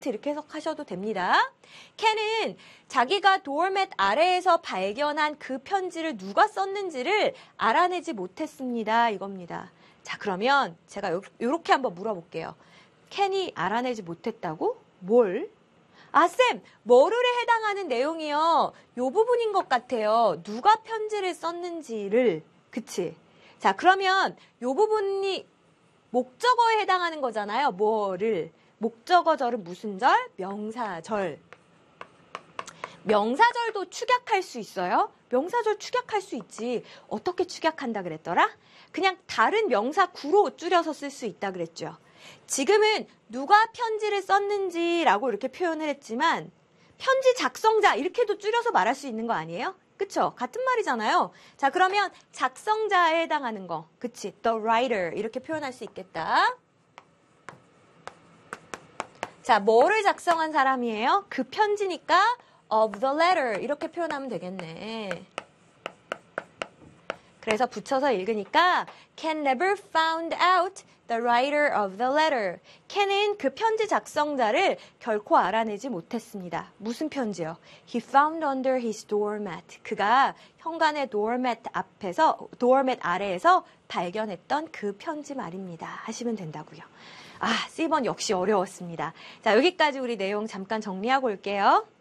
이렇게 해석하셔도 됩니다. 캔은 자기가 도어맷 아래에서 발견한 그 편지를 누가 썼는지를 알아내지 못했습니다. 이겁니다. 자, 그러면 제가 이렇게 한번 물어볼게요. 캔이 알아내지 못했다고? 뭘? 아, 쌤, 뭐를에 해당하는 내용이요. 요 부분인 것 같아요. 누가 편지를 썼는지를. 그치? 자, 그러면 요 부분이 목적어에 해당하는 거잖아요. 뭐를. 목적어절은 무슨 절? 명사절. 명사절도 축약할 수 있어요? 명사절 축약할 수 있지. 어떻게 축약한다 그랬더라? 그냥 다른 명사 구로 줄여서 쓸 수 있다 그랬죠. 지금은 누가 편지를 썼는지라고 이렇게 표현을 했지만 편지 작성자 이렇게도 줄여서 말할 수 있는 거 아니에요? 그쵸? 같은 말이잖아요. 자, 그러면 작성자에 해당하는 거. 그치? The writer 이렇게 표현할 수 있겠다. 자, 뭐를 작성한 사람이에요? 그 편지니까 of the letter 이렇게 표현하면 되겠네. 그래서 붙여서 읽으니까 Ken never found out the writer of the letter. 켄은 그 편지 작성자를 결코 알아내지 못했습니다. 무슨 편지요? He found under his doormat. 그가 현관의 doormat 아래에서 발견했던 그 편지 말입니다. 하시면 된다고요. 아, C번 역시 어려웠습니다. 자, 여기까지 우리 내용 잠깐 정리하고 올게요.